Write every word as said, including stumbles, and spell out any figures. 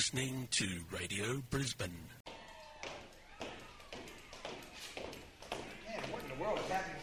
listening to Radio Brisbane. Man, what in the world is happening